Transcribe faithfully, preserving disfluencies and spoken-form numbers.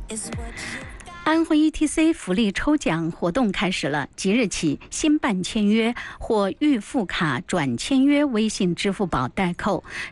安徽 E T C 福利抽奖活动开始了，即日起新办签约或预付卡转签约微信、支付宝代扣，